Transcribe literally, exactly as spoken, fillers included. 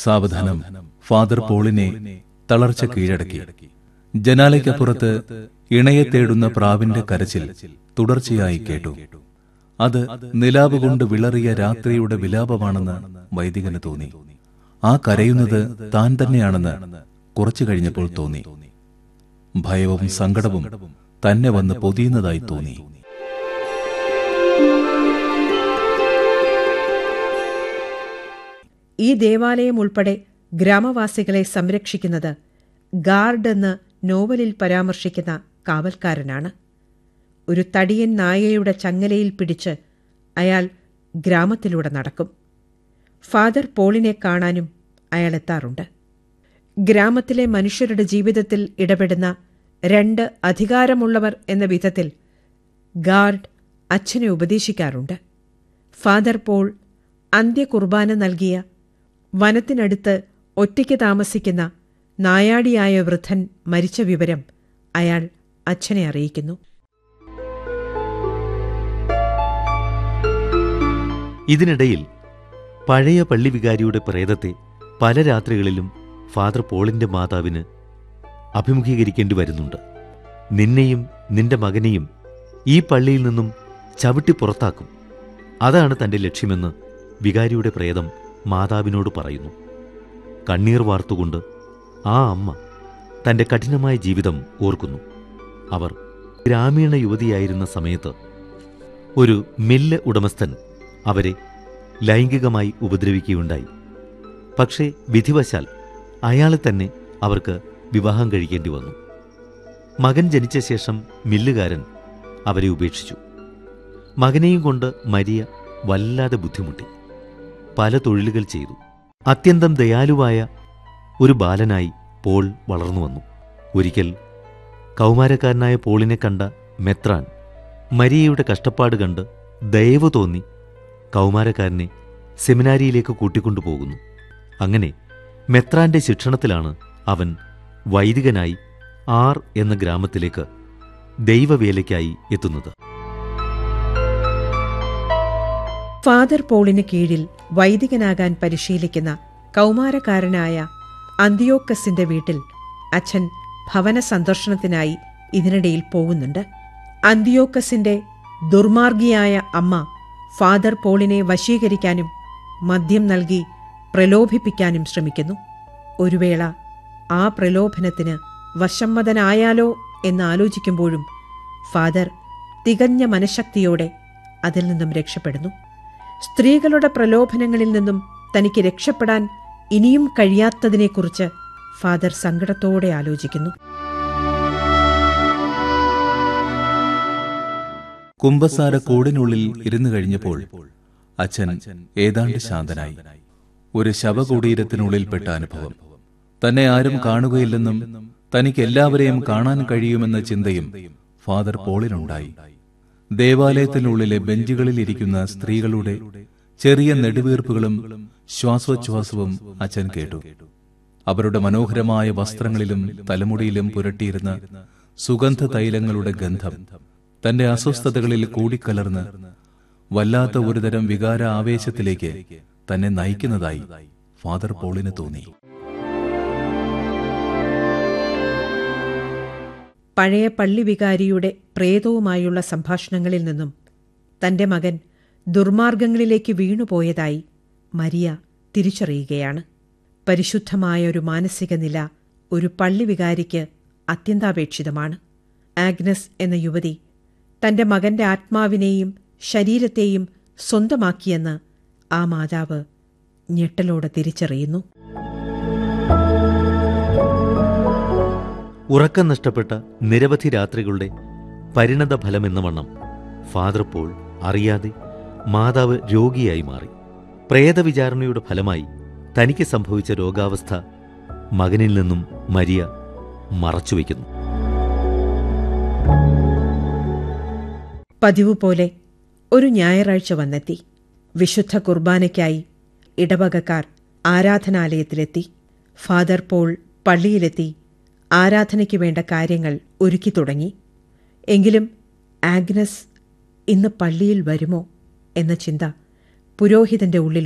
സാവധാനം ഫാദർ പോളിനെ തളർച്ച കീഴടക്കി. ജനാലയ്ക്കപ്പുറത്ത് ഇണയെ തേടുന്ന പ്രാവിന്റെ കരച്ചിൽ തുടർച്ചയായി കേട്ടു. അത് നിലാവ് കൊണ്ട് വിളറിയ രാത്രിയുടെ വിലാപമാണെന്ന് വൈദികന് തോന്നി. ആ കരയുന്നത് താൻ തന്നെയാണെന്ന് കുറച്ചു കഴിഞ്ഞപ്പോൾ തോന്നി. ഭയവും സങ്കടവും തന്നെ വന്ന് പൊതിയുന്നതായി തോന്നി. ഈ ദേവാലയം ഉൾപ്പെടെ ഗ്രാമവാസികളെ സംരക്ഷിക്കുന്നത് ഗാർഡ് എന്ന് നോവലിൽ പരാമർശിക്കുന്ന കാവൽക്കാരനാണ്. ഒരു തടിയൻ നായയുടെ ചങ്ങലയിൽ പിടിച്ച് അയാൾ ഗ്രാമത്തിലൂടെ നടക്കും. ഫാദർ പോളിനെ കാണാനും അയാൾ എത്താറുണ്ട്. ഗ്രാമത്തിലെ മനുഷ്യരുടെ ജീവിതത്തിൽ ഇടപെടുന്ന രണ്ട് അധികാരമുള്ളവർ എന്ന വിധത്തിൽ ഗാർഡ് അച്ഛനെ ഉപദേശിക്കാറുണ്ട്. ഫാദർ പോൾ അന്ത്യകുർബാന നൽകിയ വനത്തിനടുത്ത് ഒറ്റയ്ക്ക് താമസിക്കുന്ന നായാടിയായ വൃദ്ധൻ മരിച്ച വിവരം അയാൾ അച്ഛനെ അറിയിക്കുന്നു. ഇതിനിടയിൽ പഴയ പള്ളിവികാരിയുടെ പ്രേതത്തെ പല രാത്രികളിലും ഫാദർ പോളിന്റെ മാതാവിന് അഭിമുഖീകരിക്കേണ്ടി വരുന്നുണ്ട്. നിന്നെയും നിന്റെ മകനെയും ഈ പള്ളിയിൽ നിന്നും ചവിട്ടി പുറത്താക്കും, അതാണ് തന്റെ ലക്ഷ്യമെന്ന് വികാരിയുടെ പ്രേതം മാതാവിനോട് പറയുന്നു. കണ്ണീർ വാർത്തുകൊണ്ട് ആ അമ്മ തന്റെ കഠിനമായ ജീവിതം ഓർക്കുന്നു. അവർ ഗ്രാമീണ യുവതിയായിരുന്ന സമയത്ത് ഒരു മില്ല് ഉടമസ്ഥൻ അവരെ ലൈംഗികമായി ഉപദ്രവിക്കുകയുണ്ടായി. പക്ഷേ വിധിവശാൽ അയാളെ തന്നെ അവർക്ക് വിവാഹം കഴിക്കേണ്ടി വന്നു. മകൻ ജനിച്ച ശേഷം മില്ലുകാരൻ അവരെ ഉപേക്ഷിച്ചു. മകനെയും കൊണ്ട് മരിയ വല്ലാതെ ബുദ്ധിമുട്ടി. പല തൊഴിലുകൾ ചെയ്തു. അത്യന്തം ദയാലുവായ ഒരു ബാലനായി പോൾ വളർന്നു വന്നു. ഒരിക്കൽ കൗമാരക്കാരനായ പോളിനെ കണ്ട മെത്രാൻ മരിയയുടെ കഷ്ടപ്പാട് കണ്ട് ദയവ് തോന്നി കൗമാരക്കാരനെ സെമിനാരിയിലേക്ക് കൂട്ടിക്കൊണ്ടുപോകുന്നു. അങ്ങനെ മെത്രാന്റെ ശിക്ഷണത്തിലാണ് അവൻ വൈദികനായി ആർ എന്ന ഗ്രാമത്തിലേക്ക് ദൈവവേലയ്ക്കായി എത്തുന്നത്. ഫാദർ പോളിന് കീഴിൽ വൈദികനാകാൻ പരിശീലിക്കുന്ന കൗമാരക്കാരനായ അന്തിയോക്കസിന്റെ വീട്ടിൽ അച്ഛൻ ഭവന സന്ദർശനത്തിനായി ഇതിനിടയിൽ പോകുന്നുണ്ട്. അന്തിയോക്കസിന്റെ ദുർമാർഗിയായ അമ്മ ഫാദർ പോളിനെ വശീകരിക്കാനും മദ്യം നൽകി പ്രലോഭിപ്പിക്കാനും ശ്രമിക്കുന്നു. ഒരു വേള ആ പ്രലോഭനത്തിന് വശമ്മതനായാലോ എന്നാലോചിക്കുമ്പോഴും ഫാദർ തികഞ്ഞ മനഃശക്തിയോടെ അതിൽ നിന്നും രക്ഷപ്പെടുന്നു. സ്ത്രീകളുടെ പ്രലോഭനങ്ങളിൽ നിന്നും തനിക്ക് രക്ഷപ്പെടാൻ ഇനിയും കഴിയാത്തതിനെക്കുറിച്ച് ഫാദർ സങ്കടത്തോടെ ആലോചിക്കുന്നു. കുമ്പസാര കൂടിനുള്ളിൽ ഇരുന്നു കഴിഞ്ഞപ്പോൾ അച്ഛൻ ഏതാണ്ട് ശാന്തനായി. ഒരു ശവകുടീരത്തിനുള്ളിൽപ്പെട്ട അനുഭവം. തന്നെ ആരും കാണുകയില്ലെന്നും തനിക്ക് എല്ലാവരെയും കാണാൻ കഴിയുമെന്ന ചിന്തയും ഫാദർ പോളിനുണ്ടായി. ദേവാലയത്തിനുള്ളിലെ ബെഞ്ചുകളിൽ ഇരിക്കുന്ന സ്ത്രീകളുടെ ചെറിയ നെടുവീർപ്പുകളും ശ്വാസോച്ഛ്വാസവും അച്ഛൻ കേട്ടു. അവരുടെ മനോഹരമായ വസ്ത്രങ്ങളിലും തലമുടിയിലും പുരട്ടിയിരുന്ന സുഗന്ധ തൈലങ്ങളുടെ ഗന്ധം തന്റെ അസ്വസ്ഥതകളിൽ കൂടിക്കലർന്ന് വല്ലാത്ത ഒരുതരം വികാര ആവേശത്തിലേക്ക് തന്നെ നയിക്കുന്നതായി ഫാദർ പോളിന് തോന്നി. പഴയ പള്ളി വികാരിയുടെ പ്രേതവുമായുള്ള സംഭാഷണങ്ങളിൽ നിന്നും തന്റെ മകൻ ദുർമാർഗങ്ങളിലേക്ക് വീണുപോയതായി മരിയ തിരിച്ചറിയുകയാണ്. പരിശുദ്ധമായ ഒരു മാനസിക നില ഒരു പള്ളി വികാരിക്ക് അത്യന്താപേക്ഷിതമാണ്. ആഗ്നസ് എന്ന യുവതി തന്റെ മകന്റെ ആത്മാവിനെയും ശരീരത്തെയും സ്വന്തമാക്കിയെന്ന് ആ മാതാവ് ഞെട്ടലോടെ തിരിച്ചറിയുന്നു. ഉറക്കം നഷ്ടപ്പെട്ട നിരവധി രാത്രികളുടെ പരിണത ഫലമെന്ന വണ്ണം ഫാദർ പോൾ അറിയാതെ മാതാവ് രോഗിയായി മാറി. പ്രേതവിചാരണയുടെ ഫലമായി തനിക്ക് സംഭവിച്ച രോഗാവസ്ഥ മകനിൽ നിന്നും മരിയ മറച്ചുവെക്കുന്നു. പതിവ് പോലെ ഒരു ഞായറാഴ്ച വന്നെത്തി. വിശുദ്ധ കുർബാനയ്ക്കായി ഇടവകക്കാർ ആരാധനാലയത്തിലെത്തി. ഫാദർ പോൾ പള്ളിയിലെത്തി ആരാധനയ്ക്ക് വേണ്ട കാര്യങ്ങൾ ഒരുക്കി തുടങ്ങി. എങ്കിലും ആഗ്നസ് ഇന്ന് പള്ളിയിൽ വരുമോ എന്ന ചിന്ത പുരോഹിതന്റെ ഉള്ളിൽ